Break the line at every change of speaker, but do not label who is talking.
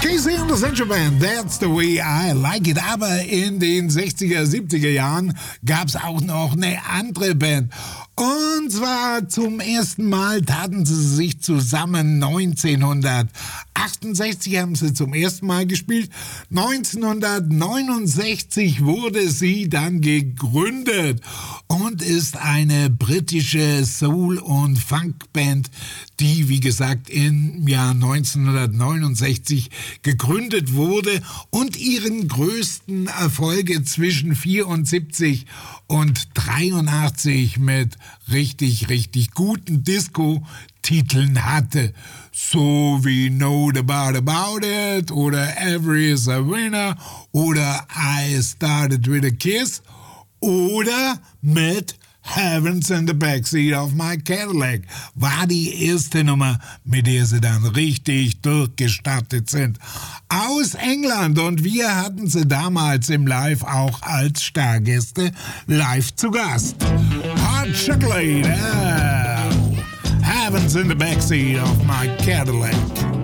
Casey and the Central Band, That's the Way I Like It. Aber in den 60er, 70er Jahren gab es auch noch eine andere Band. Und zwar zum ersten Mal taten sie sich zusammen 1968 haben sie zum ersten Mal gespielt. 1969 wurde sie dann gegründet und ist eine britische Soul- und Funkband, die, wie gesagt, im Jahr 1969 gegründet wurde und ihren größten Erfolge zwischen 74 und 83 mit richtig guten Disco-Titeln hatte. So wie No Doubt About It oder Every is a Winner oder I Started with a Kiss oder mit Heaven's in the Backseat of My Cadillac war die erste Nummer, mit der sie dann richtig durchgestartet sind. Aus England, und wir hatten sie damals im Live auch als Stargäste live zu Gast. Hot Chocolate, Heaven's in the Backseat of My Cadillac.